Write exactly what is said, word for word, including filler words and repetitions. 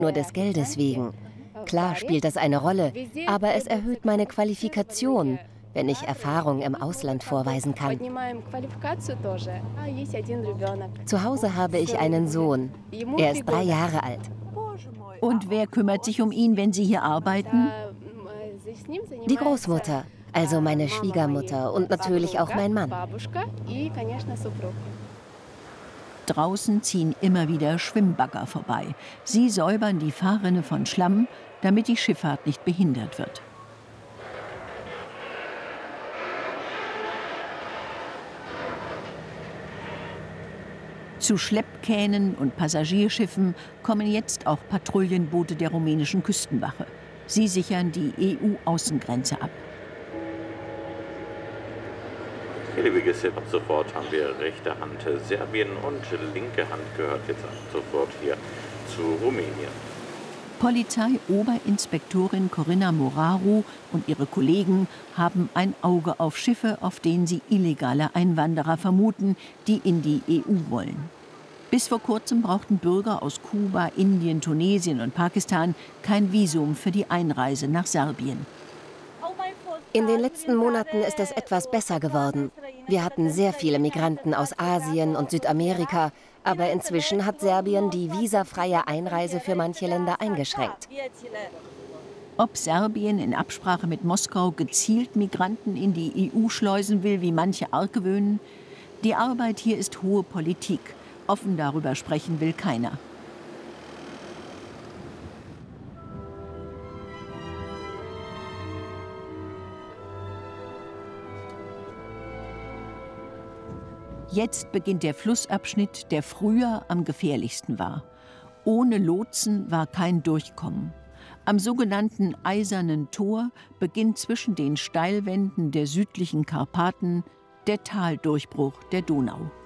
nur des Geldes wegen. Klar spielt das eine Rolle, aber es erhöht meine Qualifikation, wenn ich Erfahrung im Ausland vorweisen kann. Zu Hause habe ich einen Sohn. Er ist drei Jahre alt. Und wer kümmert sich um ihn, wenn Sie hier arbeiten? Die Großmutter, also meine Schwiegermutter und natürlich auch mein Mann. Draußen ziehen immer wieder Schwimmbagger vorbei. Sie säubern die Fahrrinne von Schlamm, damit die Schifffahrt nicht behindert wird. Zu Schleppkähnen und Passagierschiffen kommen jetzt auch Patrouillenboote der rumänischen Küstenwache. Sie sichern die E U-Außengrenze ab. Hier, liebe Gäste, ab sofort haben wir rechte Hand Serbien und linke Hand gehört jetzt ab sofort hier zu Rumänien. Polizeioberinspektorin Corinna Moraru und ihre Kollegen haben ein Auge auf Schiffe, auf denen sie illegale Einwanderer vermuten, die in die E U wollen. Bis vor kurzem brauchten Bürger aus Kuba, Indien, Tunesien und Pakistan kein Visum für die Einreise nach Serbien. In den letzten Monaten ist es etwas besser geworden. Wir hatten sehr viele Migranten aus Asien und Südamerika, aber inzwischen hat Serbien die visafreie Einreise für manche Länder eingeschränkt. Ob Serbien in Absprache mit Moskau gezielt Migranten in die E U schleusen will, wie manche argwöhnen? Die Arbeit hier ist hohe Politik. Offen darüber sprechen will keiner. Jetzt beginnt der Flussabschnitt, der früher am gefährlichsten war. Ohne Lotsen war kein Durchkommen. Am sogenannten Eisernen Tor beginnt zwischen den Steilwänden der südlichen Karpaten der Taldurchbruch der Donau.